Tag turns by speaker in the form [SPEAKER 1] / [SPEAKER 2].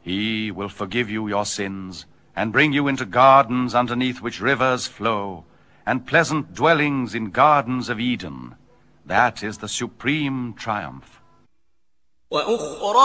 [SPEAKER 1] He will forgive you your sins and bring you into gardens underneath which rivers flow, and pleasant dwellings in gardens of Eden. That is the supreme triumph.